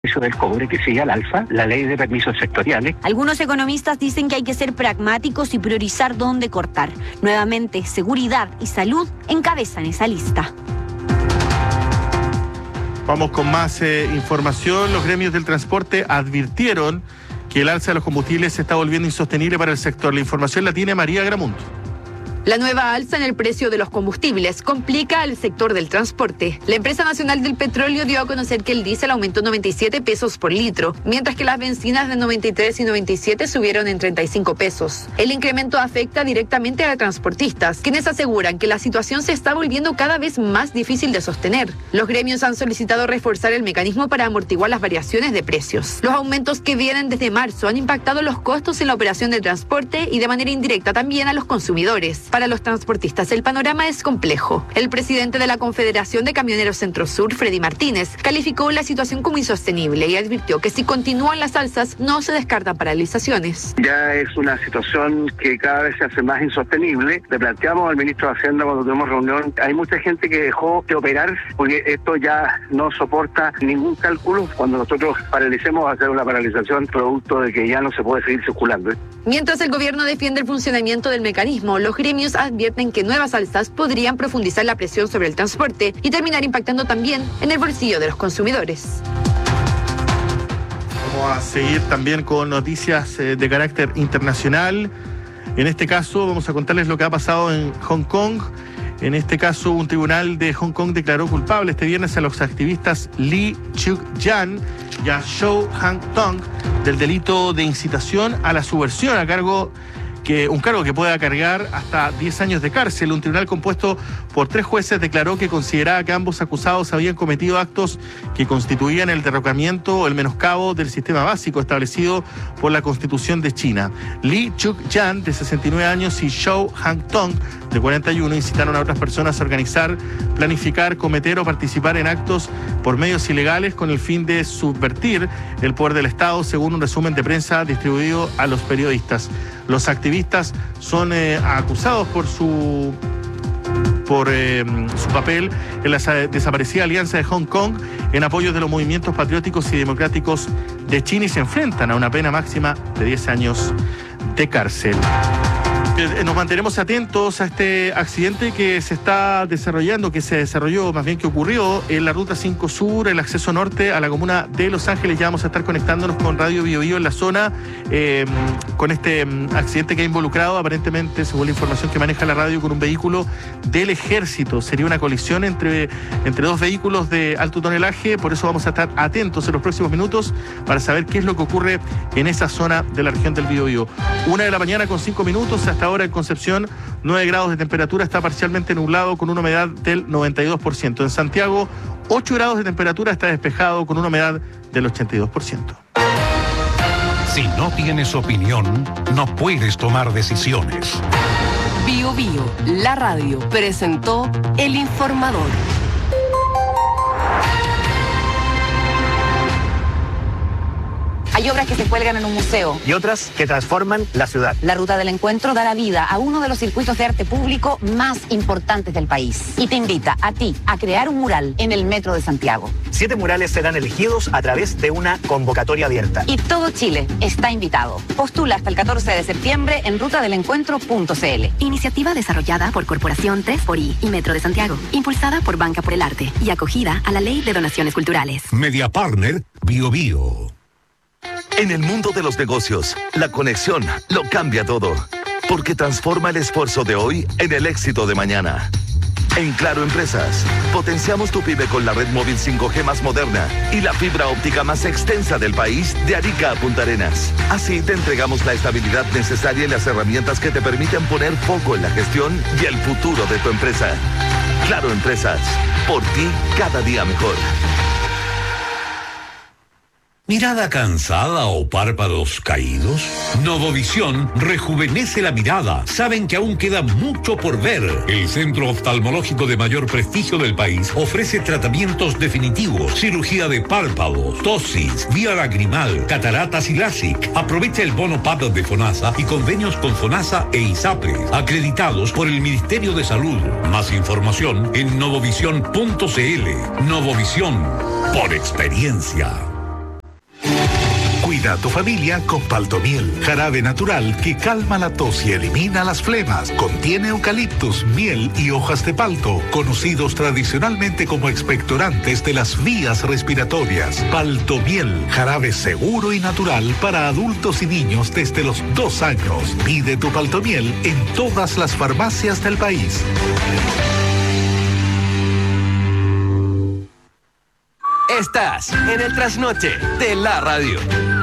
precio del cobre que sigue al alza, la ley de permisos sectoriales. Algunos economistas dicen que hay que ser pragmáticos y priorizar dónde cortar. Nuevamente, seguridad y salud encabezan esa lista. Vamos con más información. Los gremios del transporte advirtieron que el alza de los combustibles se está volviendo insostenible para el sector. La información la tiene María Gramunt. La nueva alza en el precio de los combustibles complica al sector del transporte. La Empresa Nacional del Petróleo dio a conocer que el diésel aumentó 97 pesos por litro, mientras que las bencinas de 93 y 97 subieron en 35 pesos. El incremento afecta directamente a transportistas, quienes aseguran que la situación se está volviendo cada vez más difícil de sostener. Los gremios han solicitado reforzar el mecanismo para amortiguar las variaciones de precios. Los aumentos que vienen desde marzo han impactado los costos en la operación del transporte y de manera indirecta también a los consumidores. Para los transportistas, el panorama es complejo. El presidente de la Confederación de Camioneros Centro Sur, Freddy Martínez, calificó la situación como insostenible y advirtió que si continúan las alzas, no se descartan paralizaciones. Ya es una situación que cada vez se hace más insostenible. Le planteamos al ministro de Hacienda cuando tuvimos reunión, hay mucha gente que dejó de operar porque esto ya no soporta ningún cálculo. Cuando nosotros paralicemos, va a ser una paralización producto de que ya no se puede seguir circulando. Mientras el gobierno defiende el funcionamiento del mecanismo, los gremios advierten que nuevas alzas podrían profundizar la presión sobre el transporte y terminar impactando también en el bolsillo de los consumidores. Vamos a seguir también con noticias de carácter internacional. En este caso vamos a contarles lo que ha pasado en Hong Kong. En este caso, un tribunal de Hong Kong declaró culpable este viernes a los activistas Lee Cheuk-jan y a Shou Hang-tong del delito de incitación a la subversión, un cargo que pueda cargar hasta 10 años de cárcel. Un tribunal compuesto por 3 jueces declaró que consideraba que ambos acusados habían cometido actos que constituían el derrocamiento o el menoscabo del sistema básico establecido por la Constitución de China. Lee Cheuk-jan, de 69 años, y Shou Hang-tong, de 41, incitaron a otras personas a organizar, planificar, cometer o participar en actos por medios ilegales con el fin de subvertir el poder del Estado, según un resumen de prensa distribuido a los periodistas. Los activistas son acusados por su papel en la desaparecida Alianza de Hong Kong en apoyo de los movimientos patrióticos y democráticos de China y se enfrentan a una pena máxima de 10 años de cárcel. Nos mantenemos atentos a este accidente que se desarrolló, más bien que ocurrió en la Ruta 5 Sur, el acceso norte a la comuna de Los Ángeles. Ya vamos a estar conectándonos con Radio Bio Bio en la zona, con este accidente que ha involucrado, aparentemente, según la información que maneja la radio, con un vehículo del Ejército. Sería una colisión entre 2 vehículos de alto tonelaje, por eso vamos a estar atentos en los próximos minutos para saber qué es lo que ocurre en esa zona de la región del Bio Bio. 1 de la mañana con 5 minutos, hasta ahora en Concepción, 9 grados de temperatura, está parcialmente nublado con una humedad del 92%. En Santiago, 8 grados de temperatura, está despejado con una humedad del 82%. Si no tienes opinión, no puedes tomar decisiones. Bio Bio, la radio, presentó El Informador. Hay obras que se cuelgan en un museo. Y otras que transforman la ciudad. La Ruta del Encuentro dará vida a uno de los circuitos de arte público más importantes del país. Y te invita a ti a crear un mural en el Metro de Santiago. 7 murales serán elegidos a través de una convocatoria abierta. Y todo Chile está invitado. Postula hasta el 14 de septiembre en rutadelencuentro.cl. Iniciativa desarrollada por Corporación 3xI y Metro de Santiago. Impulsada por Banca por el Arte y acogida a la Ley de Donaciones Culturales. Media Partner Bio Bio. En el mundo de los negocios, la conexión lo cambia todo, porque transforma el esfuerzo de hoy en el éxito de mañana. En Claro Empresas, potenciamos tu pyme con la red móvil 5G más moderna y la fibra óptica más extensa del país de Arica a Punta Arenas. Así te entregamos la estabilidad necesaria y las herramientas que te permiten poner foco en la gestión y el futuro de tu empresa. Claro Empresas, por ti cada día mejor. ¿Mirada cansada o párpados caídos? Novovisión rejuvenece la mirada. Saben que aún queda mucho por ver. El centro oftalmológico de mayor prestigio del país ofrece tratamientos definitivos, cirugía de párpados, tosis, vía lagrimal, cataratas y LASIK. Aprovecha el bono PAP de FONASA y convenios con FONASA e ISAPRE, acreditados por el Ministerio de Salud. Más información en novovisión.cl. Novovisión, por experiencia. Cuida a tu familia con Paltomiel, jarabe natural que calma la tos y elimina las flemas. Contiene eucaliptus, miel y hojas de palto, conocidos tradicionalmente como expectorantes de las vías respiratorias. Paltomiel, jarabe seguro y natural para adultos y niños desde los 2 años. Pide tu Paltomiel en todas las farmacias del país. Estás en el trasnoche de la radio.